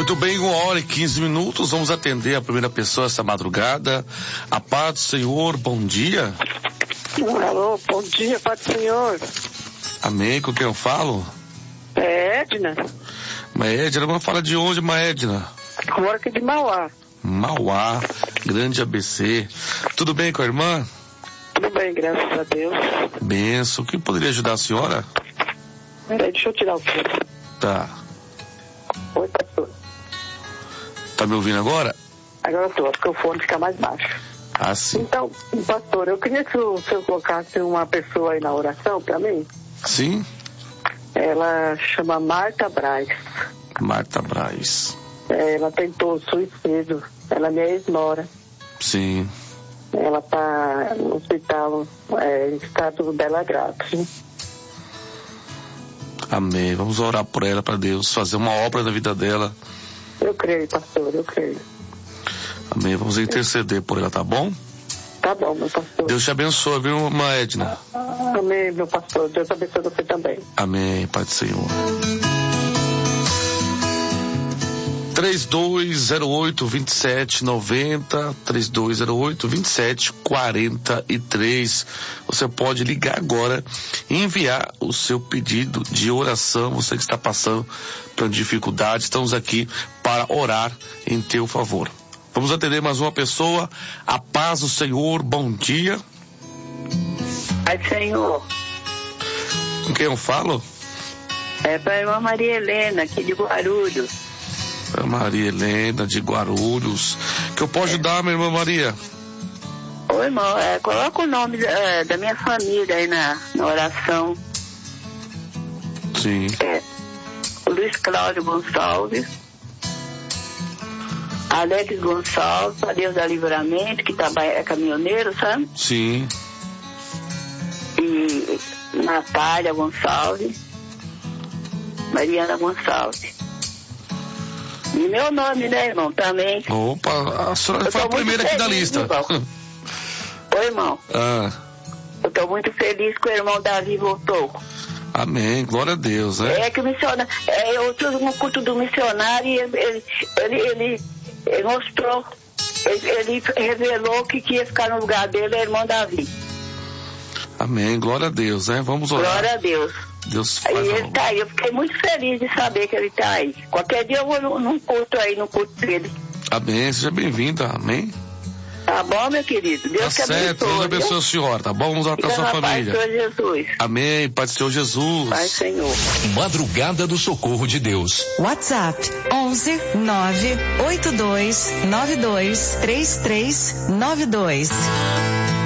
Muito bem, 1h15. Vamos atender a primeira pessoa essa madrugada. A paz do Senhor, bom dia. Alô, bom dia, paz do Senhor. Amém, com quem eu falo? É Edna. Edna, vamos falar de onde, Edna? Eu moro aqui de Mauá. Mauá, grande ABC. Tudo bem com a irmã? Tudo bem, graças a Deus. Benção. O que poderia ajudar a senhora? Peraí, deixa eu tirar o fone. Tá. Oi, pastor. Tá me ouvindo agora? Agora eu tô, porque o fone fica mais baixo. Ah, sim. Então, pastor, eu queria que o senhor colocasse uma pessoa aí na oração pra mim. Sim? Ela chama Marta Braz. Marta Braz. Ela tentou suicídio. Ela é minha ex-nora. Sim. Ela tá no hospital, em estado dela grave. Amém. Vamos orar por ela, para Deus fazer uma obra na vida dela. Eu creio, pastor, eu creio. Amém. Vamos interceder por ela, tá bom? Tá bom, meu pastor. Deus te abençoe, viu, irmã Edna? Amém, meu pastor. Deus abençoe você também. Amém, Pai do Senhor. 3208-2790, 3208-2743. Você pode ligar agora e enviar o seu pedido de oração. Você que está passando por dificuldade, estamos aqui para orar em teu favor. Vamos atender mais uma pessoa. A paz do Senhor, bom dia. Pai Senhor. Com quem eu falo? É para a irmã Maria Helena, aqui de Guarulhos. Maria Helena de Guarulhos. Que eu posso ajudar, minha irmã Maria? Ô irmão, coloca o nome da minha família aí na oração. Sim. O Luiz Cláudio Gonçalves, Alex Gonçalves, a Deus da Livramento, que é caminhoneiro, sabe? Sim. E Natália Gonçalves, Mariana Gonçalves. E meu nome, né, irmão, também. Opa, a senhora foi a primeira aqui da lista. Oi, irmão. Eu tô muito feliz que o irmão Davi voltou. Amém, glória a Deus, né? É que o missionário, eu estou no culto do missionário e ele mostrou, ele revelou que ia ficar no lugar dele, é o irmão Davi. Amém, glória a Deus, né? Vamos orar. Glória a Deus. Deus faz e ele tá aí, eu fiquei muito feliz de saber que ele tá aí. Qualquer dia eu vou num culto aí, no culto dele. Amém, seja bem-vinda, amém? Tá bom, meu querido? Deus te abençoe. Deus abençoe a senhora, tá bom? Vamos orar pela sua família. Pai do Senhor Jesus. Amém, Pai do Senhor Jesus. Pai Senhor. Madrugada do Socorro de Deus. WhatsApp 11 982 92 3392.